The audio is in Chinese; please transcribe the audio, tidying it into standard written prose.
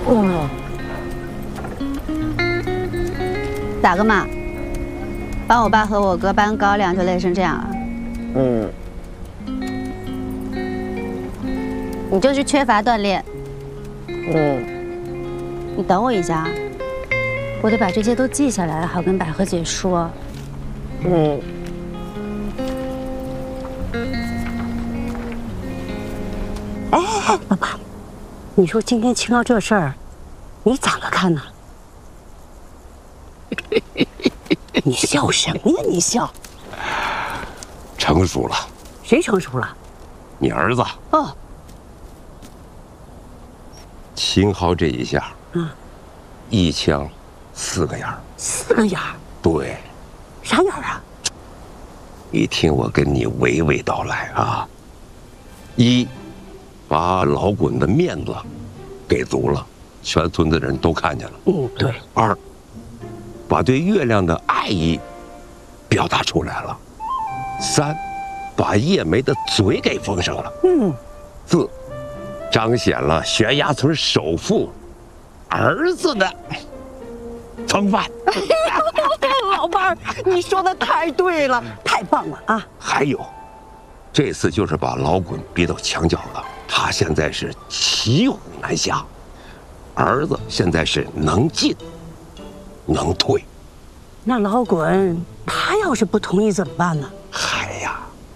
哦， 咋个嘛？帮我爸和我哥搬高粱就累成这样啊？你就是缺乏锻炼。你等我一下啊，我得把这些都记下来，好跟百合姐说。 哎，爸爸，你说今天青瑶这事儿，你咋个看呢？你笑什么呀？你笑？ 成熟了。 谁成熟了？ 你儿子。 哦。 秦昊这一下，一枪4个眼儿。 4个眼儿？ 对。 啥眼儿啊？ 你听我跟你娓娓道来啊。1，把老滚的面子给足了，全村的人都看见了。 对。 2，把对月亮的爱意表达出来了。3，把叶梅的嘴给封上了。4，彰显了悬崖村首富儿子的风范。 老伴儿，你说的太对了，太棒了啊！ 还有，这次就是把老滚逼到墙角了，他现在是骑虎难下，儿子现在是能进能退。 那老滚他要是不同意怎么办呢？